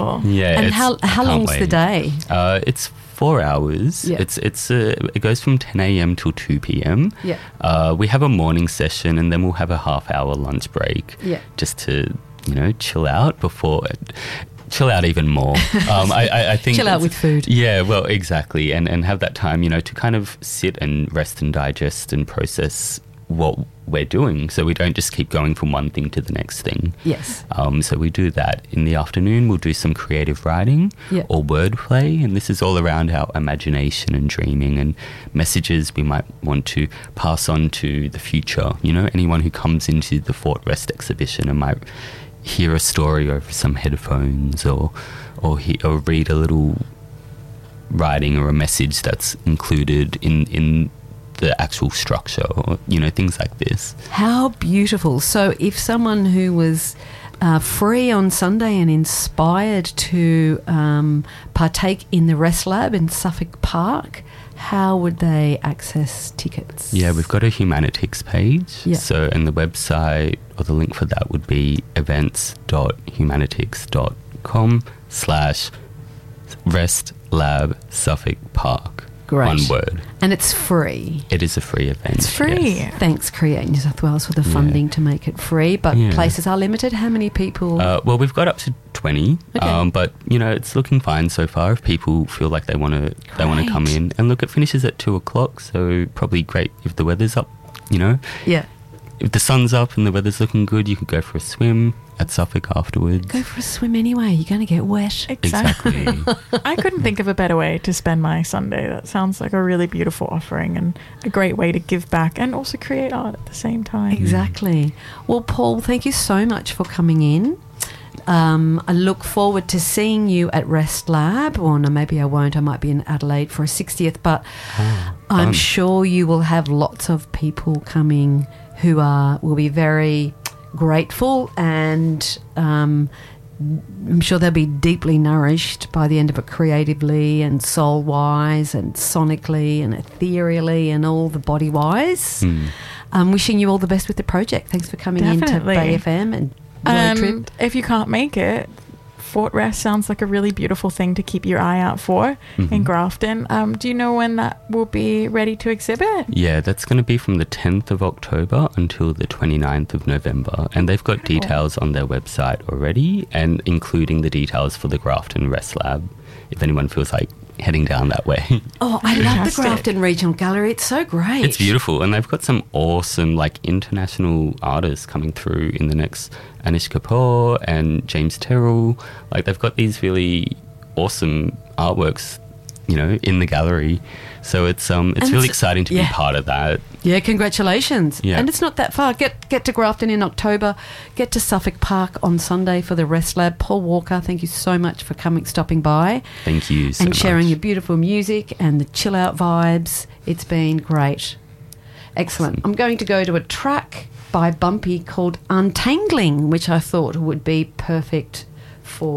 beautiful. Yeah. And how long's the day? It's 4 hours. Yeah. It goes from 10 a.m. till 2 p.m. Yeah. We have a morning session and then we'll have a half-hour lunch break. Yeah. Just to, chill out chill out even more. I think Chill out with food. Yeah, well, exactly. And have that time, to kind of sit and rest and digest and process what we're doing, so we don't just keep going from one thing to the next thing. Yes. So we do that. In the afternoon, we'll do some creative writing or wordplay, and this is all around our imagination and dreaming and messages we might want to pass on to the future. Anyone who comes into the Fort Rest exhibition and might hear a story over some headphones or read a little writing or a message that's included in the actual structure, or things like this. How beautiful. So if someone who was free on Sunday and inspired to partake in the Rest Lab in Suffolk Park, how would they access tickets? Yeah, we've got a Humanitix page. Yeah. So, and the website or the link for that would be events.humanitix.com/Rest Lab Suffolk Park. Great. One word. And it's free. It is a free event. It's free. Yes. Thanks, Create New South Wales, for the funding to make it free. But places are limited. How many people? Well, we've got up to 20. Okay. But it's looking fine so far. If people feel like they want to come in, and look, it finishes at 2:00, so probably great if the weather's up. Yeah. If the sun's up and the weather's looking good, you could go for a swim at Suffolk afterwards. Go for a swim anyway. You're going to get wet. Exactly. I couldn't think of a better way to spend my Sunday. That sounds like a really beautiful offering and a great way to give back and also create art at the same time. Exactly. Well, Paul, thank you so much for coming in. I look forward to seeing you at Rest Lab. Or no, maybe I won't. I might be in Adelaide for a 60th. But I'm sure you will have lots of people coming who will be very grateful, and I'm sure they'll be deeply nourished by the end of it, creatively and soul-wise and sonically and ethereally and all the body-wise. I'm wishing you all the best with the project. Thanks for coming in to Bay FM and Road Trip. If you can't make it, Fort Rest sounds like a really beautiful thing to keep your eye out for in Grafton. Do you know when that will be ready to exhibit? Yeah, that's going to be from the 10th of October until the 29th of November. And they've got details on their website already, and including the details for the Grafton Rest Lab, if anyone feels like heading down that way. Oh, I love the Grafton Regional Gallery. It's so great. It's beautiful. And they've got some awesome, international artists coming through in the next. Anish Kapoor and James Terrell. They've got these really awesome artworks, in the gallery. So it's really exciting to be part of that. Yeah, congratulations. Yeah. And it's not that far. Get to Grafton in October. Get to Suffolk Park on Sunday for the Rest Lab. Paul Walker, thank you so much for stopping by. Thank you so much. And sharing your beautiful music and the chill out vibes. It's been great. Excellent. Awesome. I'm going to go to a track by Bumpy called Untangling, which I thought would be perfect for